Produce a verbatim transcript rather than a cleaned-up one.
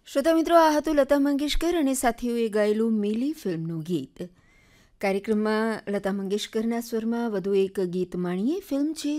શ્રોતા મિત્રો, આ હતું લતા મંગેશકર અને સાથીઓએ ગાયેલું મિલી ફિલ્મનું ગીત. કાર્યક્રમમાં લતા મંગેશકરના સ્વરમાં વધુ એક ગીત માણીએ. ફિલ્મ છે